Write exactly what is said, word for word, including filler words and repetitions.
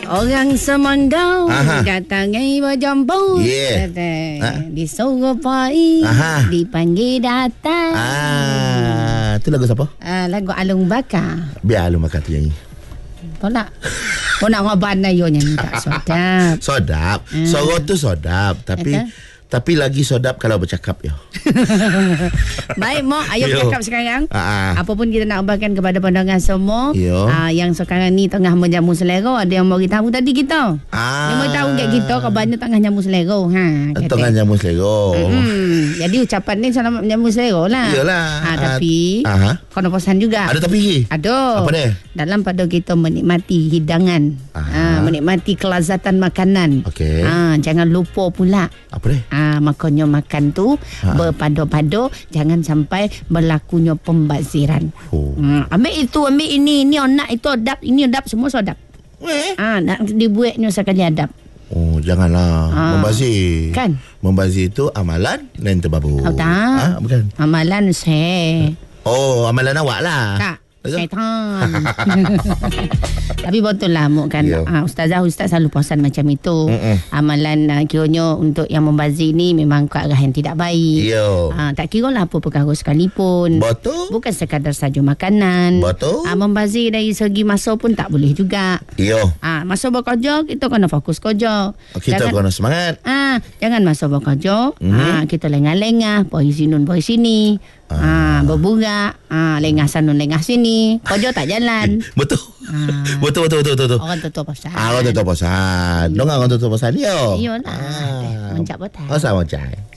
Orang Semangau Aha. datangi berjumpa. Yeah. Kata, Ha? disuruh pai, Aha. dipanggil datang. Ah, tu lagu siapa? Ah, lagu Alung Bakar. Biar Alung Bakar tu nyanyi. Tolak. Kau nak ngobat na yo nyanyi tak sedap. Sodap. Hmm. Sorok tu sodap, tapi Kata? tapi lagi sodap kalau bercakap ya. Baik, Mak. Ayo Yo. cakap sekarang. Ah. Apa pun kita nak ubarkan kepada pandangan semua. Yo. Ah, yang sekarang ni tengah menjamu selera. Ada yang mau beritahu tadi kita. Ah. Dia mau tahu kat kita kabarnya tengah jamu selera. Ha, kata. Tengah jamu selera. Hmm, jadi ucapan ni selamat menjamu selera lah. Iyalah. Ha, tapi Aha. kena pesan juga. Ada tapi. Ada. Apa dia? Dalam pada kita menikmati hidangan. Ha, Aha. menikmati kelazatan makanan. Okey. Ha, jangan lupa pula. Apa dia? Ah, makanya makan tu Ha. berpadu-padu, jangan sampai berlakunya pembaziran. Oh. Hmm, ambil itu, ambil ini, ini onak, itu adab, ini adab, semua sodap. Eh. Ah, nak dibuatnya sekali adab. Oh, janganlah Ah. membazir. Kan? Membazir itu amalan dan terbabu. Oh, tak. Ah, bukan. Amalan saya. Oh, amalan awak lah. Tak. Betul? Syaitan. Tapi betul lah Muk kan. Ya. Ha, Ustazah Ustaz selalu pesan macam itu. Mm-mm. Amalan uh, kiranya untuk yang membazir ni memang ke arah yang tidak baik. Yo. Ha, tak kira lah apa perkara sekalipun. Betul. Bukan sekadar saja makanan. Betul. Ah, membazir dari segi masa pun tak boleh juga. Yo. Ah, masa bekerja kita kena fokus kerja. Kita kena semangat. Ah, jangan masa bekerja. Mhm. Ah, kita lengah-lengah, pergi sini, pergi sini. Ah, berburak, ah, lengah sana, lengah sini. Kerja tak jalan. Betul. Ah. Betul, betul, betul, betul. Orang tutup pasal. Ah, orang tutup pasal. Dong orang tutup pasal dia. Iyalah. Ah. Mencap betul. Oh, sama cai.